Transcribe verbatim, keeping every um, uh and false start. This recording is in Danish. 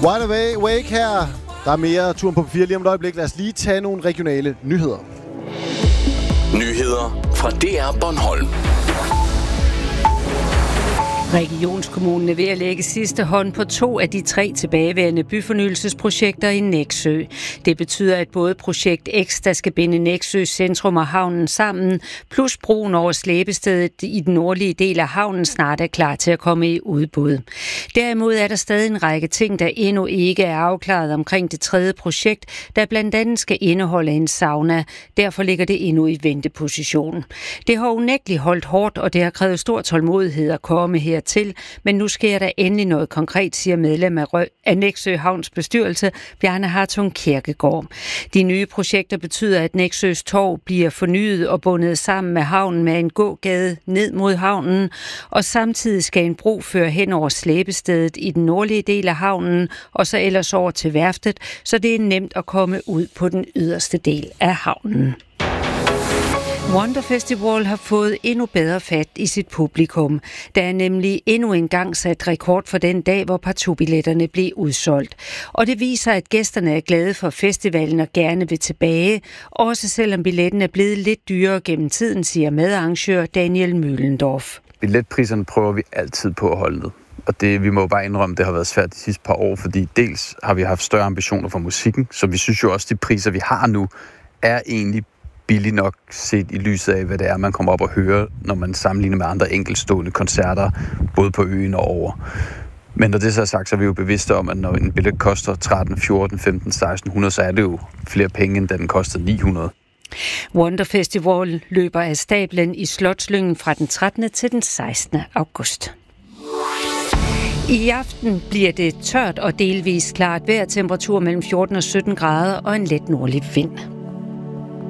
Wide away, wake her. Der er mere turen på fire lige om et øjeblik. Lad os lige tage nogle regionale nyheder. Nyheder fra D R Bornholm. Regionskommunen er ved at lægge sidste hånd på to af de tre tilbageværende byfornyelsesprojekter i Nexø. Det betyder, at både projekt X, der skal binde Nexø centrum og havnen sammen, plus broen over slæbestedet i den nordlige del af havnen snart er klar til at komme i udbud. Derimod er der stadig en række ting, der endnu ikke er afklaret omkring det tredje projekt, der blandt andet skal indeholde en sauna. Derfor ligger det endnu i venteposition. Det har unægteligt holdt hårdt, og det har krævet stor tålmodighed at komme her til, men nu sker der endelig noget konkret, siger medlem af, Rø- af Nexø Havns bestyrelse, Bjarne Hartung Kirkegaard. De nye projekter betyder, at Nexøs torv bliver fornyet og bundet sammen med havnen med en gågade ned mod havnen, og samtidig skal en bro føre hen over slæbestedet i den nordlige del af havnen, og så ellers over til værftet, så det er nemt at komme ud på den yderste del af havnen. Wonder Festival har fået endnu bedre fat i sit publikum. Der er nemlig endnu en gang sat rekord for den dag, hvor partubilletterne blev udsolgt. Og det viser, at gæsterne er glade for festivalen og gerne vil tilbage, også selvom billetten er blevet lidt dyrere gennem tiden, siger medarrangør Daniel Mühlendorf. Billetpriserne prøver vi altid på at holde ned. Og det, vi må bare indrømme, det har været svært de sidste par år, fordi dels har vi haft større ambitioner for musikken, så vi synes jo også, de priser, vi har nu, er egentlig billigt nok set i lyset af, hvad det er, man kommer op og hører, når man sammenligner med andre enkeltstående koncerter, både på øen og over. Men når det så er sagt, så er vi jo bevidste om, at når en billet koster tretten, fjorten, femten, seksten hundrede, så er det jo flere penge, end da den kostede ni hundrede. Wonder Festival løber af stablen i Slotslyngen fra den trettende til den sekstende august. I aften bliver det tørt og delvis klart vejr, temperatur mellem fjorten og sytten grader og en let nordlig vind.